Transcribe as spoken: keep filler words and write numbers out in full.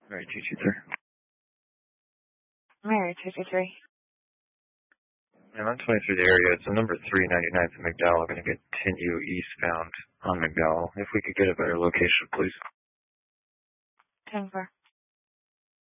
All right, two two three. All right, two two three. And I'm twenty-three the area. It's a number three ninety-ninth in McDowell. I'm going to continue eastbound on McDowell. If we could get a better location, please. ten four.